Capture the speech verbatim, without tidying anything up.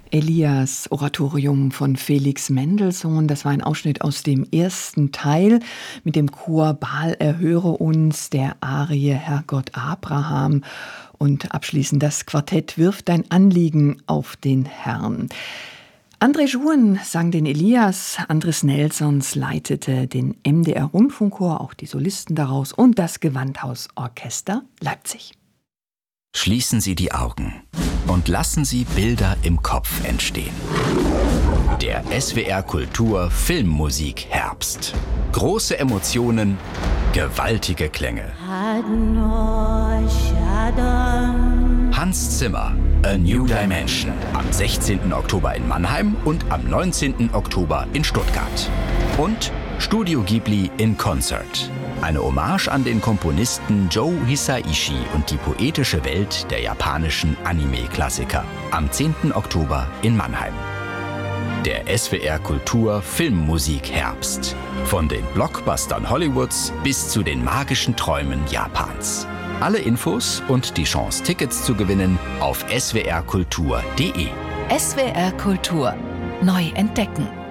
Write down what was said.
Elias Oratorium von Felix Mendelssohn. Das war ein Ausschnitt aus dem ersten Teil mit dem Chor Baal erhöre uns, der Arie Herrgott Abraham und abschließend das Quartett Wirf dein Anliegen auf den Herrn. André Juren sang den Elias, Andres Nelsons leitete den M D R-Rundfunkchor, auch die Solisten daraus und das Gewandhausorchester Leipzig. Schließen Sie die Augen und lassen Sie Bilder im Kopf entstehen. Der S W R Kultur Filmmusik Herbst. Große Emotionen, gewaltige Klänge. Hans Zimmer, A New Dimension. Am sechzehnten Oktober in Mannheim und am neunzehnten Oktober in Stuttgart. Und Studio Ghibli in Concert. Eine Hommage an den Komponisten Joe Hisaishi und die poetische Welt der japanischen Anime-Klassiker. Am zehnten Oktober in Mannheim. Der S W R Kultur Filmmusik Herbst. Von den Blockbustern Hollywoods bis zu den magischen Träumen Japans. Alle Infos und die Chance, Tickets zu gewinnen auf s w r kultur punkt d e. S W R Kultur. Neu entdecken.